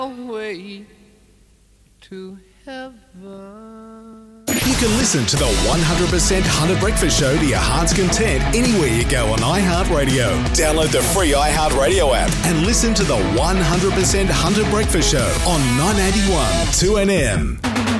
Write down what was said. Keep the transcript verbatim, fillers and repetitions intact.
way to heaven. You can listen to the one hundred percent Hunter Breakfast Show to your heart's content anywhere you go on iHeartRadio. Download the free iHeartRadio app and listen to the one hundred percent Hunter Breakfast Show on nine eighty-one two N M.